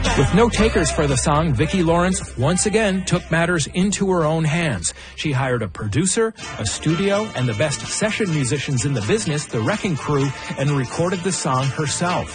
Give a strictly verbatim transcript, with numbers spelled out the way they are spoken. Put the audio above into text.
With no takers for the song, Vicki Lawrence once again took matters into her own hands. She hired a producer, a studio, and the best session musicians in the business, the Wrecking Crew, and recorded the song herself.